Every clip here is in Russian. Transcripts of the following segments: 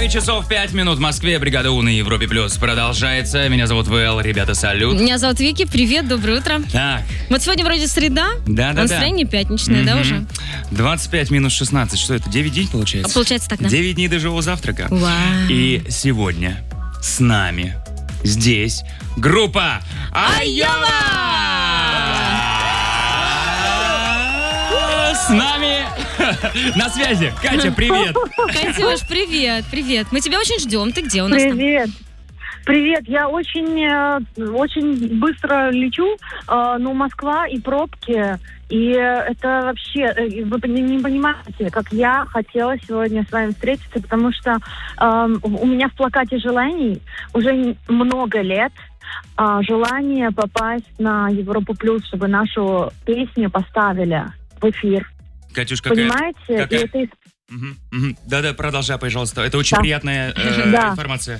9 часов 5 минут в Москве. Бригада У на Европе Плюс продолжается. Меня зовут ВЛ. Ребята, салют. Меня зовут Вики. Привет, доброе утро. Так. Вот сегодня вроде среда. Да. Настроение пятничное, да, уже? 25 минус 16. Что это? 9 дней получается? Получается так, да. 9 дней до живого завтрака. Вау. И сегодня с нами здесь группа Айова! С нами на связи Катя, привет! Катюш, привет. Мы тебя очень ждем. Ты где у нас там? Привет, я очень быстро лечу, но Москва и пробки, и это вообще, вы не понимаете, как я хотела сегодня с вами встретиться, потому что у меня в плакате желаний уже много лет желание попасть на Европу Плюс, чтобы нашу песню поставили в эфир. Катюш, понимаете? Да, продолжай, пожалуйста. Это очень приятная информация.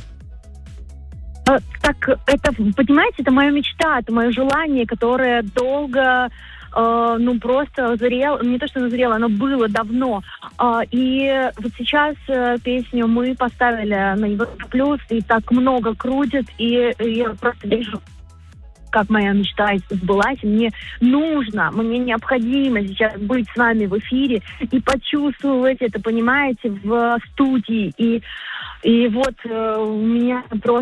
Так, это, понимаете, это моя мечта, это мое желание, которое долго, просто зрело, не то что назрело, оно было давно. И вот сейчас песню мы поставили на Европу Плюс, и так много крутит, и я просто вижу, как моя мечта сбылась. Мне необходимо сейчас быть с вами в эфире и почувствовать это, понимаете, в студии. И вот у меня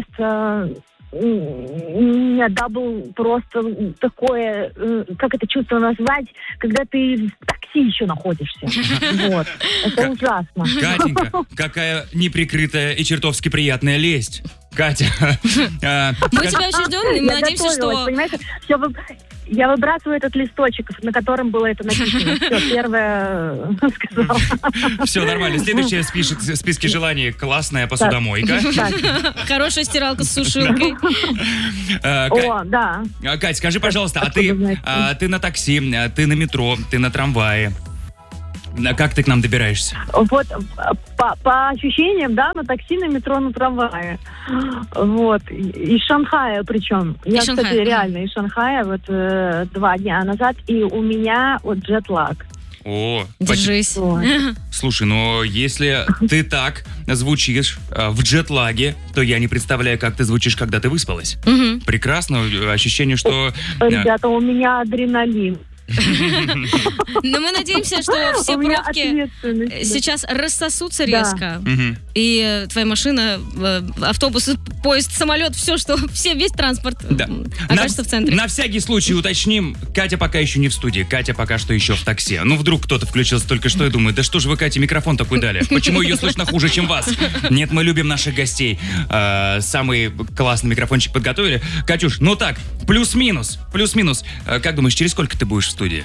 дабл просто такое, как это чувство назвать, когда ты в такси еще находишься. Вот. Это ужасно. Катенька, какая неприкрытая и чертовски приятная лесть. Катя. Мы тебя очень ждем, и мы надеемся, что... Понимаете, я выбрасываю этот листочек, на котором было это написано. Все, первое сказала. Все нормально. Следующее в списке желаний классная посудомойка. Хорошая стиралка с сушилкой. О, да. Кать, скажи, пожалуйста, а ты на такси, ты на метро, ты на трамвае? Как ты к нам добираешься? Вот, по ощущениям, да, на такси, на метро, на трамвае. Вот. Из Шанхая причем. Я, кстати, реально из Шанхая 2 дня назад, и у меня джетлаг. О, держись. Слушай, но если ты так звучишь в джетлаге, то я не представляю, как ты звучишь, когда ты выспалась. Прекрасно. Ощущение, что... Ребята, у меня адреналин. Но мы надеемся, что все пробки сейчас рассосутся резко. И твоя машина, автобус, поезд, самолет, весь транспорт окажется в центре. На всякий случай уточним, Катя пока еще не в студии, Катя пока что еще в такси. Ну, вдруг кто-то включился только что и думает, да что же вы, Кате, микрофон такой дали? Почему ее слышно хуже, чем вас? Нет, мы любим наших гостей. Самый классный микрофончик подготовили. Катюш, ну так, плюс-минус. Как думаешь, через сколько ты будешь в студии?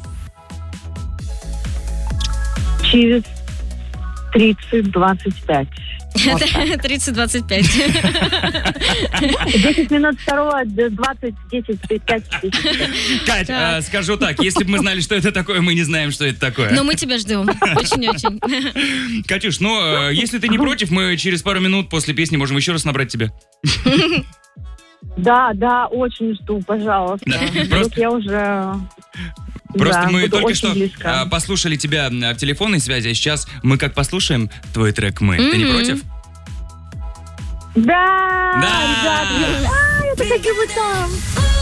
Через 30-25. 30-25. 10 минут второго, 20, 10, 5, 10. Кать, скажу так, если бы мы знали, что это такое, мы не знаем, что это такое. Но мы тебя ждем. Очень-очень. Катюш, если ты не против, мы через пару минут после песни можем еще раз набрать тебя. Да, очень жду, пожалуйста. Просто я уже... Просто мы только что послушали тебя в телефонной связи, а сейчас мы как послушаем твой трек «Мы». Ты не против? Да, ребята, я так и там.